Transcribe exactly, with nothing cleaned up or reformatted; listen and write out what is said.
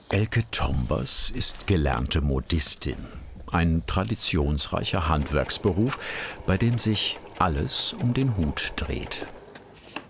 Elke Tombers ist gelernte Modistin. Ein traditionsreicher Handwerksberuf, bei dem sich alles um den Hut dreht.